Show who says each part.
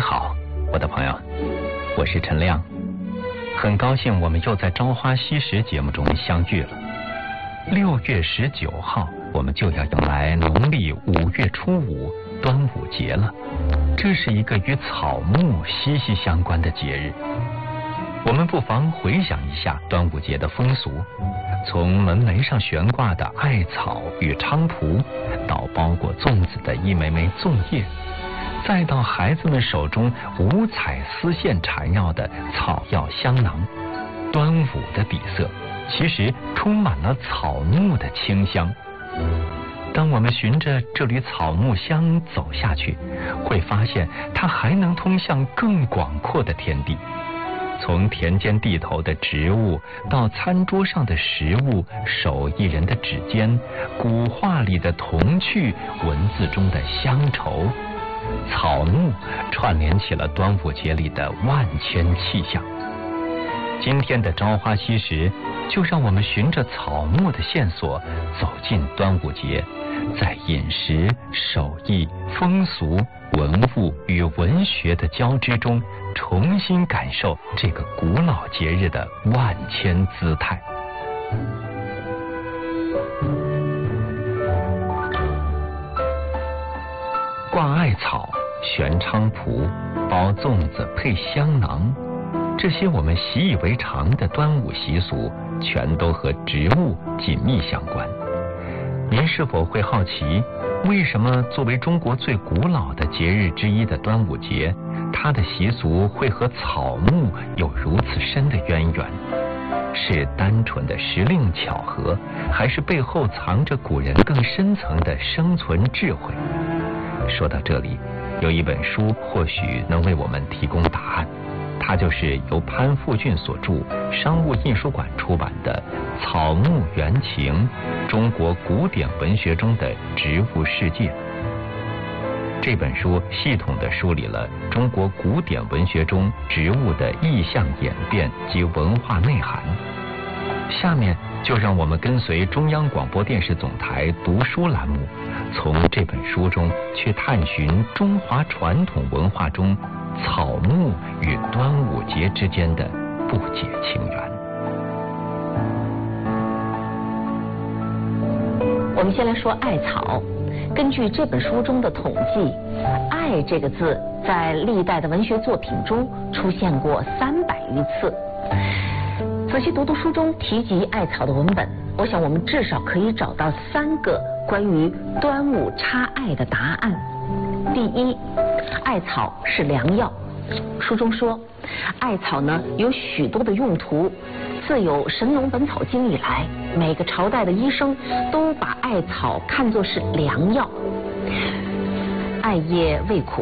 Speaker 1: 好，我的朋友，我是陈亮，很高兴我们又在《朝花夕拾》节目中相遇了。6月19号，我们就要迎来农历5月初5端午节了。这是一个与草木息息相关的节日。我们不妨回想一下端午节的风俗，从门楣上悬挂的艾草与菖蒲，到包裹粽子的一枚枚粽叶，再到孩子们手中五彩丝线缠绕的草药香囊。端午的底色其实充满了草木的清香。当我们循着这缕草木香走下去，会发现它还能通向更广阔的天地。从田间地头的植物，到餐桌上的食物，手艺人的指尖，古画里的童趣，文字中的乡愁，草木串联起了端午节里的万千气象。今天的朝花夕拾，就让我们循着草木的线索走进端午节，在饮食、手艺、风俗、文物与文学的交织中，重新感受这个古老节日的万千姿态。挂艾草、悬菖蒲、包粽子配香囊，这些我们习以为常的端午习俗，全都和植物紧密相关。您是否会好奇，为什么作为中国最古老的节日之一的端午节，它的习俗会和草木有如此深的渊源？是单纯的时令巧合，还是背后藏着古人更深层的生存智慧？说到这里，有一本书或许能为我们提供答案，它就是由潘复俊所著，商务印书馆出版的《草木原情：中国古典文学中的植物世界》。这本书系统地梳理了中国古典文学中植物的意象演变及文化内涵。下面就让我们跟随中央广播电视总台读书栏目，从这本书中去探寻中华传统文化中草木与端午节之间的不解情缘。
Speaker 2: 我们先来说艾草。根据这本书中的统计，艾这个字在历代的文学作品中出现过300余次。仔细读书中提及艾草的文本，我想我们至少可以找到3个关于端午插艾的答案。第一，艾草是良药。书中说，艾草呢有许多的用途，自有《神农本草经》以来，每个朝代的医生都把艾草看作是良药。艾叶味苦，